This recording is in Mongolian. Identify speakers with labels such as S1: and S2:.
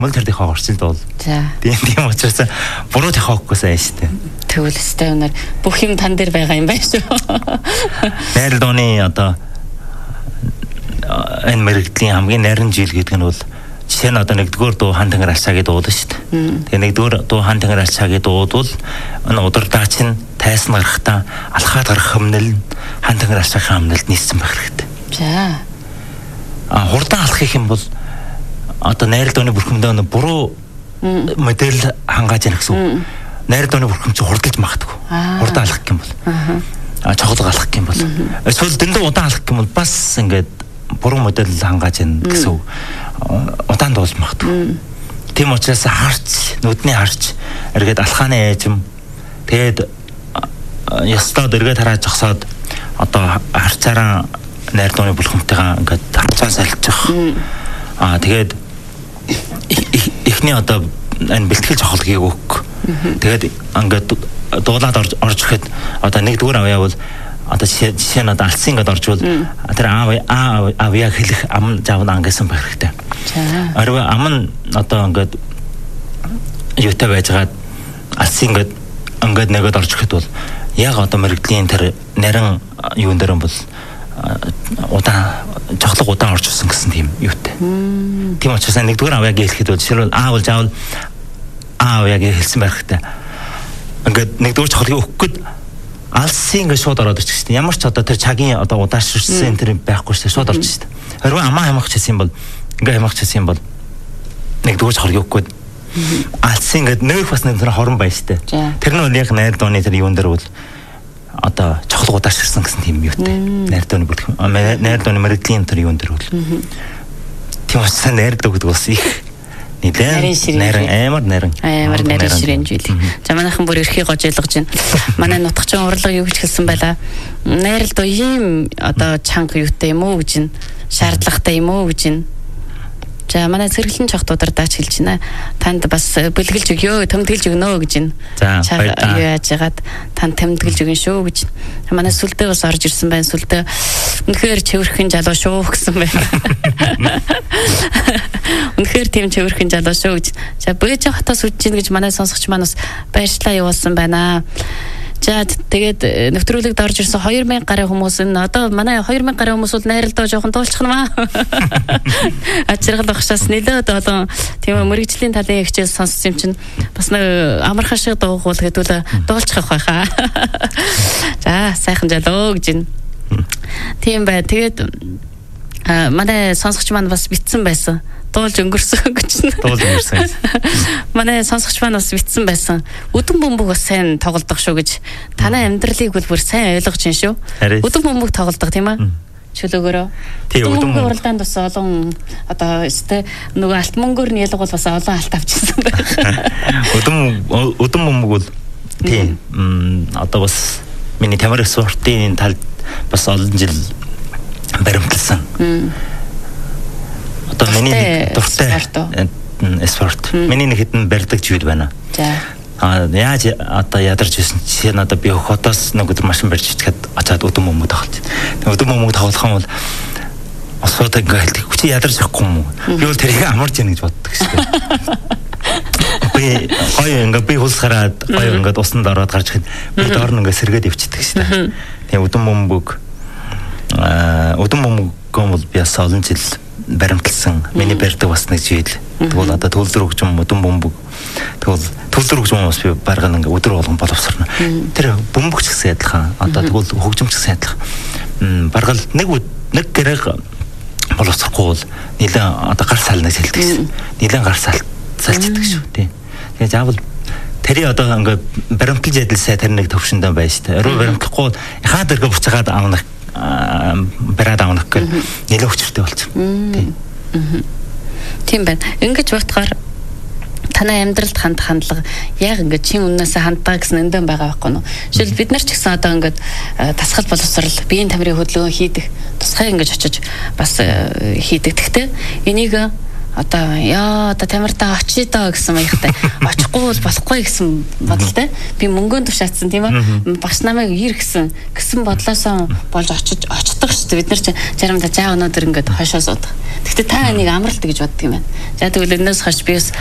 S1: Мөн тэр дэхээ орчилд бол.
S2: За.
S1: Тийм учраас буруу тахаахгүй сайн шүү дээ.
S2: Тэгвэл өстэй өнөр бүх юм тань дээр байгаа юм байна шүү.
S1: Найрал дооны одоо энэ мэрэгдлийн хамгийн найран жил гэдэг нь бол жишээ нь одоо нэгдүгээр дуу хан тэнгэр алчаагийн дууд шүү дээ. Тэгээ нэгдүгээр дуу хан тэнгэр алчаагийн дууд бол энэ удирдаач нь тайсан гарахтаа алхаад гарах хөмнөл хан тэнгэр алчаагийн хөмнөлд нийцсэн байх хэрэгтэй.
S2: За.
S1: Хурдан алах гэх юм бол одоо найрал дооны бүрхэмдээ буруу модель хангааж яах гэсэн үг. Найрал дооны бүрхэм чи хурдалж магадгүй. Хурдан алах гэх юм бол. Чухал алах гэх юм бол. Эсвэл дэндээ удаан алах гэх юм бол бас ингээд буруу модель хангааж яах гэсэн үг. Удаан дуулж магадгүй. Тийм учраас харч, нүдний харч эргээд алхааны ээжим тэгээд ястаад эргээд хараад зогсоод одоо харцаараа найрал дооны бүрхэмтэйгээ ингээд харцаа салчих. Тэгээд эхний одоо энэ бэлтгэл жохолгийг өгөх. Тэгээд ингээд дуулаад орж ирэхэд одоо нэгдүгээр авьяа бол одоо жишээ нь одоо алдсан ингээд оржвол тэр авьяа хэлэх ам жав ангасан байх хэрэгтэй. Арив ам нь одоо ингээд юутай байжгаад алдсан ингээд нэгэд орж ирэхэд бол яг одоо мэрэгдлийн тэр нарийн юун дээр бол жохлог удаан орж ирсэн гэсэн тийм юутай. Тийм учраас нэгдүгээр авьяаг хэлэхэд бол жишээлбэл бол заавал авьяаг хэлсэн байх хэрэгтэй. Ингээд нэгдүгээр жохлыг өгөх гээд алсын ингээд шууд ороод ирчих шүү дээ. Ямар ч одоо тэр цагийн одоо удаашрсан тэр байхгүй шүү дээ. Шууд орж шүү дээ. Хэрвээ амаа хямгах гэсэн бол ингээд хямгах гэсэн бол нэгдүгээр жохлыг өгөх гээд алсын ингээд нөх бас нэг тэр хорон байна шүү дээ. Тэр нь яг найр дооны тэр юун дээр бол одоо чухал удаашрсан гэсэн тийм юутай. Найр дооны бүрдэх. Найр дооны мэрэгдлийн тэр юун дээр бол. Тийм учраас найр доо гэдэг бас их нарийн амар нарийн
S2: ширээн жил. За манайхан бүр эрхийг гож ялгаж байна. Манай нутгчин урлаг юу гэж хэлсэн байла. Найрал доо ийм одоо чанга юутай юм уу гэж шаардлагатай юм уу гэж. За манай цэргэлэн чогтуудаар даач хэлж байна. Танд бас бэлгэлж өгөө, тэмдэглэж өгнө гэж.
S1: За
S2: юу яаж яагаад танд тэмдэглэж өгнө шүү гэж. Манай сүлдээ бас орж ирсэн байна. Сүлдээ үнэхээр чивэрхэн залуу шүү гэсэн байна. Үнэхээр тийм чивэрхэн залуу шүү гэж. За бэж хотоос үдэж гин гэж манай сонсогч маань бас баярлалаа явуулсан байна. За тэгээд нэвтрүүлэгт орж ирсэн 2000 гаруй хүмүүс нь одоо манай 2000 гаруй хүмүүс бол найрал доо жоохон дуулчих наа. Ачиргал багшаас нэлээд одоо тийм мэрэгжлийн талын хичээл сонссон юм чинь бас нэг амархан шиг дуугуул гэдүүл дуулчих байхаа. За сайхан жалөө гэж. Тийм бай. Тэгээд манай сонсогч маань бас битсэн байсан. Дуулж өнгөрсөн гэж.
S1: Дуулж өнгөрсөн.
S2: Манай сонсогч маань бас битсэн байсан. Өдөн бөмбөг бас сайн тоглодог шүү гэж. Танай амьдралыг бүр сайн ойлгож байна шүү. Өдөн бөмбөг тоглодог тийм ээ. Чөлөөгөөрөө. Тийм өдөн бөмбөг уралдаанд бас олон одоо өстэй нөгөө алт мөнгөөр нь ялгуул бас олон алт авчихсан байна.
S1: Өдөн бөмбөг бол тийм одоо бас миний тамир спортын талд бас олон жил баримтлсан. Одоо миний дуртай спорт. Миний нэг хэдэн барьдаг жууд байна.
S2: За.
S1: Яаж одоо ядарч ирсэн чинь одоо би хотоос нэг өдөр машин барьж ичгээд очиад өдөн бөмбөг тоглож. Өдөн бөмбөг тоглох юм бол осоод ингээд хүчи ядарч явахгүй юм уу? Би бол тэрийг амарч яана гэж боддог шүү дээ. Би гоё ингээд би хулсгараад гоё ингээд усанд ороод гарч ихэд би доор нь ингээд сэргээд явчихдаг шүү дээ. Тэгээ өдөн бөмбөг бол би бас олон жил баримтлсан. Миний барьдаг бас нэг жил. Тэгвэл одоо төлдөр хөгжим өдөн бөмбөг. Тэгвэл төлдөр хөгжим бас би баргана ингээ өдөр болгон боловсрно. Тэр бөмбөгч гэсэн адилхан. Одоо тэгвэл хөгжимч гэсэн адилхан. Баргал нэг гэрэг боловсрохгүй бол нэлээд одоо гар салнаас хэлдэг гэсэн. Нэлээд гар салцдаг шүү дээ. Тэгээ заавал тэрий одоо ингээ баримтлж адилсаа тэр нэг төвшөндөө байж таа. Орой баримтлахгүй хаа дэргэ буцаагаад авнах бараад авнах гэх нэлээд хүчтэй болчихно.
S2: Тийм байна. Ингэж бодохоор танай амьдралд хандлага яг ингэж чин үннээсээ ханддаг гэсэн эндэн байгаа байхгүй юу? Жишээл бид нар ч гэсэн одоо ингэж тасгал боловсрал, биеийн тамирын хөдөлгөөн хийдэг, тусгай ингэж очиж бас хийдэг. Гэхдээ энийг одоо яа одоо тамиртаа очие доо гэсэн маягтай очихгүй бол болохгүй гэсэн бодолтой. Би мөнгөнд тушаацсан тийм ээ. Багш намайг ир гэсэн бодлоосоо болж очдог шүү дээ. Бид нар заримдаа жаа өнөөдөр ингээд хойшоо суудаг. Гэхдээ та энийг амралт гэж боддог юм байна. За тэгвэл өнөөс хойш би бас